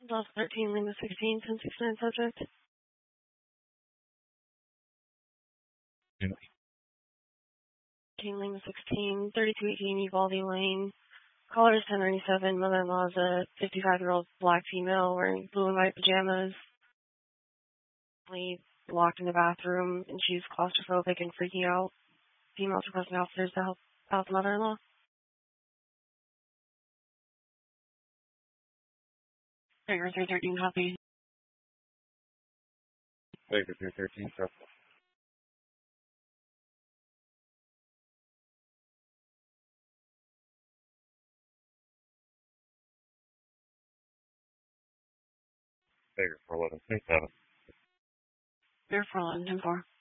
Delta 13, Lima 16, 1069 subject. King Lima 16, 3218 Uvalde Lane. Caller is 1097. Mother-in-law is a 55-year-old black female wearing blue and white pajamas. Locked in the bathroom, and she's claustrophobic and freaking out. Females requesting officers to help out the mother-in-law. Figure 313 copy. Figure 313 copy. Figure 411 27. Figure 411 10-4.